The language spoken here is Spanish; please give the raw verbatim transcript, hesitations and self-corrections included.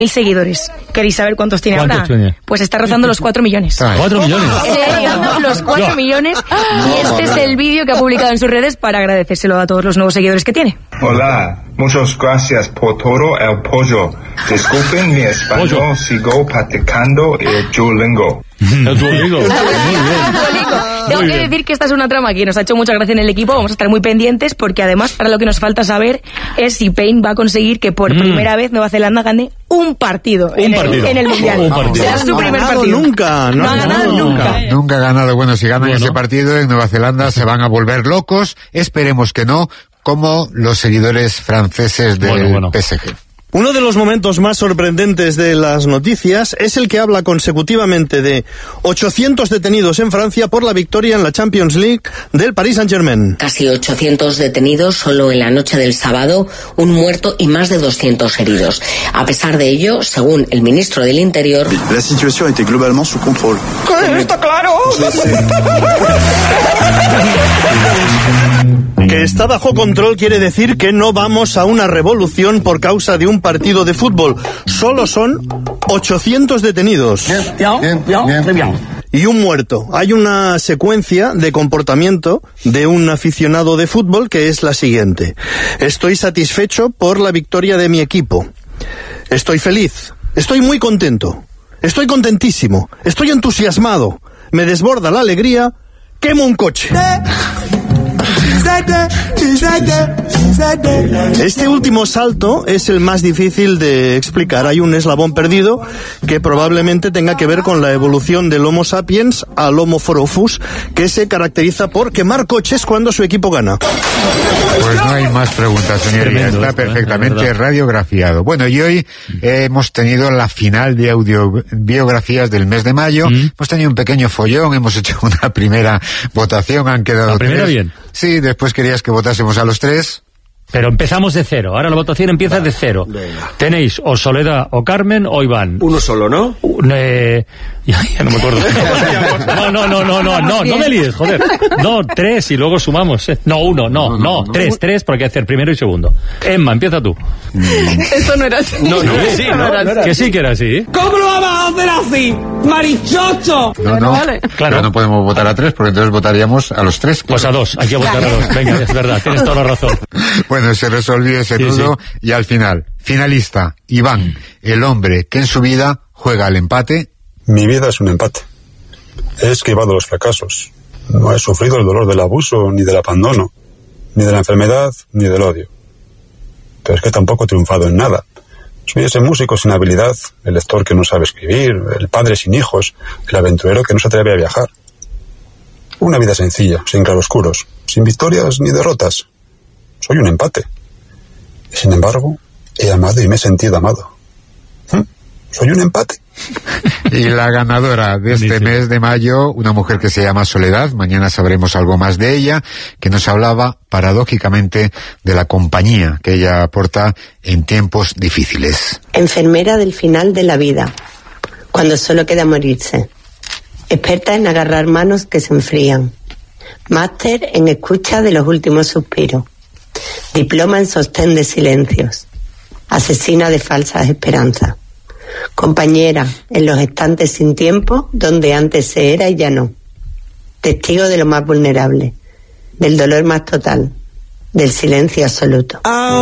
mil seguidores. ¿Queréis saber cuántos tiene ¿Cuántos ahora? tiene? Pues está rozando los cuatro millones. ¿Cuatro millones? Está rozando los cuatro millones y este es el vídeo que ha publicado en sus redes para agradecérselo a todos los nuevos seguidores que tiene. Hola, muchas gracias por todo el pollo. Disculpen mi español, Pollo. sigo practicando el Duolingo. El Duolingo. Muy bien. Tengo Muy que bien. decir que esta es una trama que nos ha hecho mucha gracia en el equipo. Vamos a estar muy pendientes porque además ahora lo que nos falta saber es si Payne va a conseguir que por Mm. primera vez Nueva Zelanda gane un partido, Un en, partido. El, en el Mundial. Un partido. Será su No ha primer ganado partido. nunca, No, no ha ha ganado ganado nunca. nunca. Nunca ha ganado. Bueno, si ganan Bueno. ese partido en Nueva Zelanda se van a volver locos. Esperemos que no, como los seguidores franceses del Bueno, bueno. P S G. Uno de los momentos más sorprendentes de las noticias es el que habla consecutivamente de ochocientos detenidos en Francia por la victoria en la Champions League del Paris Saint-Germain. Casi ochocientos detenidos solo en la noche del sábado, un muerto y más de doscientos heridos. A pesar de ello, según el ministro del Interior, La situación était globalement sous contrôle. Está claro. Que está bajo control quiere decir que no vamos a una revolución por causa de un partido de fútbol. Solo son ochocientos detenidos. Y un muerto. Hay una secuencia de comportamiento de un aficionado de fútbol que es la siguiente. Estoy satisfecho por la victoria de mi equipo. Estoy feliz. Estoy muy contento. Estoy contentísimo. Estoy entusiasmado. Me desborda la alegría. Quemo un coche. Este último salto es el más difícil de explicar. Hay un eslabón perdido que probablemente tenga que ver con la evolución del Homo sapiens al Homo foropus, que se caracteriza por quemar coches cuando su equipo gana. Pues no hay más preguntas, señoría. Tremendo Está esto, ¿eh? perfectamente La verdad. radiografiado. Bueno, y hoy eh, hemos tenido la final de audiobiografías del mes de mayo. Mm. Hemos tenido un pequeño follón, hemos hecho una primera votación, han quedado La primera tres. bien. Sí, después querías que votásemos a los tres. Pero empezamos de cero. Ahora la votación empieza de cero. Tenéis o Soledad, o Carmen, o Iván. Uno solo, ¿no? Un, eh, ya, ya no me acuerdo. No, no, no, no, no, no, no me líes, joder. No, tres y luego sumamos. eh. No, uno, no, no, tres, tres, porque hay que hacer primero y segundo. Emma, empieza tú. Esto no era así. No, no, sí, no, no era Que sí que era así. ¿Cómo lo vamos a hacer así? ¡Marichocho! No, no. vale. Claro. Pero no podemos votar a tres, porque entonces votaríamos a los tres. Pues a dos, hay que votar a dos. Venga, es verdad, tienes toda la razón. Bueno, se resolvió ese Sí, nudo y al final, finalista, Iván, el hombre que en su vida juega al empate. Mi vida es un empate. He esquivado los fracasos. No he sufrido el dolor del abuso, ni del abandono, ni de la enfermedad, ni del odio. Pero es que tampoco he triunfado en nada. Soy ese músico sin habilidad, el lector que no sabe escribir, el padre sin hijos, el aventurero que no se atreve a viajar. Una vida sencilla, sin claroscuros, sin victorias ni derrotas. Soy un empate. Y sin embargo, he amado y me he sentido amado. ¿Mm? Soy un empate. Y la ganadora de este Buenísimo. mes de mayo, una mujer que se llama Soledad, mañana sabremos algo más de ella, que nos hablaba paradójicamente de la compañía que ella aporta en tiempos difíciles. Enfermera del final de la vida, cuando solo queda morirse. Experta en agarrar manos que se enfrían. Máster en escucha de los últimos suspiros. Diploma en sostén de silencios. Asesina de falsas esperanzas. Compañera en los estantes sin tiempo, donde antes se era y ya no. Testigo de lo más vulnerable, del dolor más total, del silencio absoluto.